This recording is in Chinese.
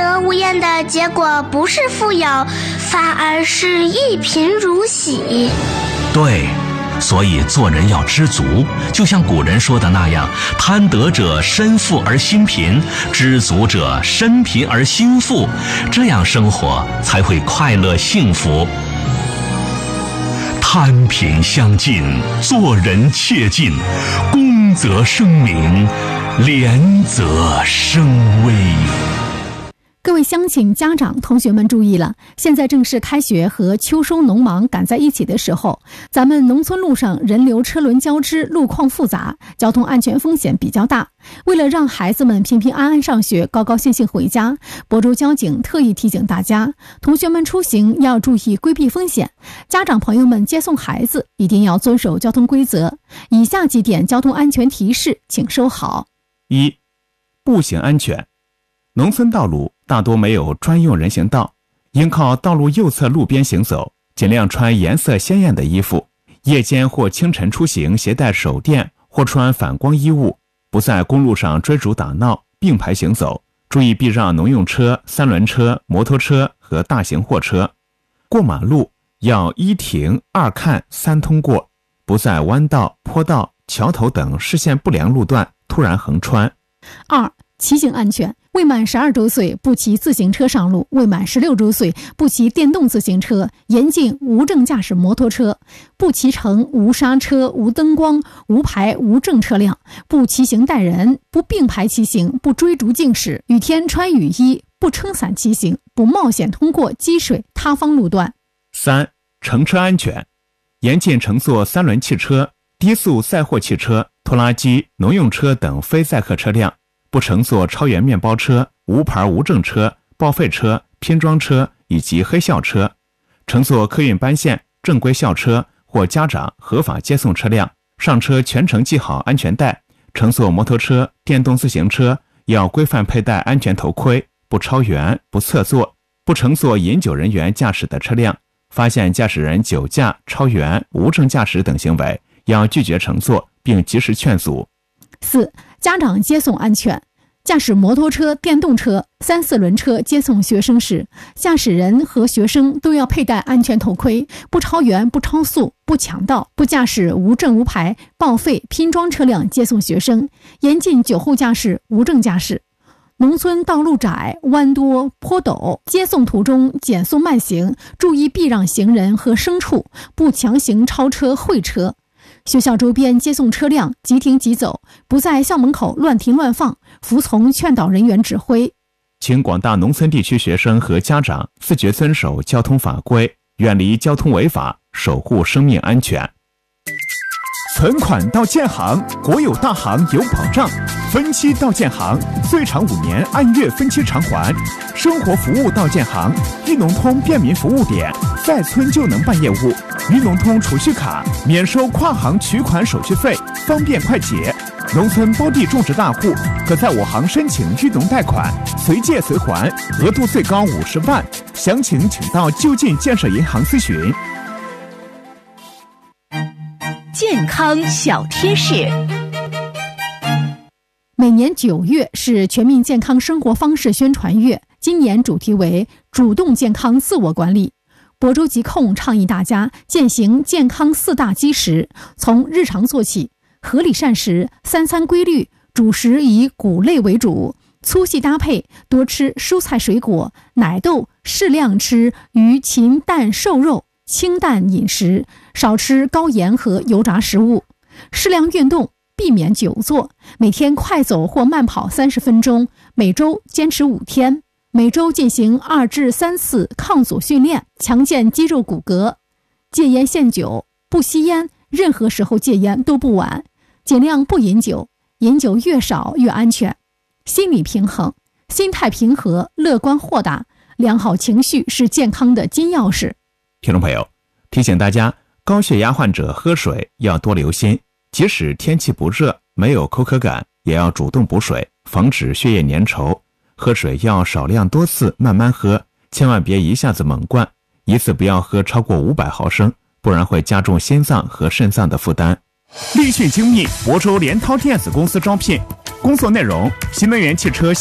得无厌的结果不是富有，反而是一贫如洗。 对，所以做人要知足，就像古人说的那样，贪得者身富而心贫，知足者身贫而心富，这样生活才会快乐幸福。贪贫相近，做人切记，公则生民，廉则生威。 各位乡亲、家长、同学们注意了，现在正是开学和秋收农忙赶在一起的时候，咱们农村路上人流车轮交织，路况复杂，交通安全风险比较大。为了让孩子们平平安安上学，高高兴兴回家，亳州交警特意提醒大家，同学们出行要注意规避风险，家长朋友们接送孩子一定要遵守交通规则。以下几点交通安全提示请收好。 1. 步行安全。农村道路大多没有专用人行道，应靠道路右侧路边行走，尽量穿颜色鲜艳的衣服。夜间或清晨出行携带手电或穿反光衣物，不在公路上追逐打闹，并排行走，注意避让农用车、三轮车、摩托车和大型货车。过马路要1停2看3通过，不在弯道、坡道、桥头等视线不良路段突然横穿。 2. 骑行安全。未满12周岁不骑自行车上路，未满16周岁不骑电动自行车，严禁无证驾驶摩托车，不骑乘无刹车、无灯光、无牌无证车辆，不骑行带人，不并排骑行，不追逐竞驶，雨天穿雨衣，不撑伞骑行，不冒险通过积水塌方路段。 3. 乘车安全。严禁乘坐三轮汽车、低速载货汽车、拖拉机、农用车等非载客车辆，不乘坐超员面包车、无牌无证车、报废车、拼装车以及黑校车，乘坐客运班线、正规校车或家长合法接送车辆，上车全程系好安全带。乘坐摩托车、电动自行车要规范佩戴安全头盔，不超员、不侧坐，不乘坐饮酒人员驾驶的车辆。发现驾驶人酒驾、超员、无证驾驶等行为，要拒绝乘坐并及时劝阻。 4. 家长接送安全。驾驶摩托车、电动车、3、4轮车接送学生时，驾驶人和学生都要佩戴安全头盔，不超员、不超速、不抢道，不驾驶无证无牌、报废、拼装车辆接送学生，严禁酒后驾驶、无证驾驶。农村道路窄、弯多、坡陡，接送途中减速慢行，注意避让行人和牲畜，不强行超车会车。学校周边接送车辆即停即走，不在校门口乱停乱放，服从劝导人员指挥。 请广大农村地区学生和家长自觉遵守交通法规，远离交通违法，守护生命安全。存款到建行，国有大行有保障，分期到建行，最长5年按月分期偿还。生活服务到建行，豫农通便民服务点，在村就能办业务。豫农通储蓄卡免收跨行取款手续费，方便快捷。农村包地种植大户可在我行申请豫农贷款，随借随还，额度最高50万。详情请到就近建设银行咨询。 健康小贴士。 每年9月是全民健康生活方式宣传月，今年主题为主动健康自我管理。亳州疾控倡议大家践行健康4大基石，从日常做起，合理膳食，3餐规律，主食以谷类为主，粗细搭配，多吃蔬菜水果，奶豆，适量吃鱼禽蛋瘦肉，清淡饮食，少吃高盐和油炸食物，适量运动，避免久坐，每天快走或慢跑30分钟，每周坚持5天，每周进行2至3次抗阻训练，强健肌肉骨骼。戒烟限酒，不吸烟，任何时候戒烟都不晚，尽量不饮酒，饮酒越少越安全。心理平衡，心态平和，乐观豁达，良好情绪是健康的金钥匙。 听众朋友，提醒大家，高血压患者喝水要多留心，即使天气不热，没有口渴感，也要主动补水，防止血液粘稠。喝水要少量多次慢慢喝，千万别一下子猛灌，一次不要喝超过500毫升，不然会加重心脏和肾脏的负担。立讯精密亳州联涛电子公司招聘，工作内容：新能源汽车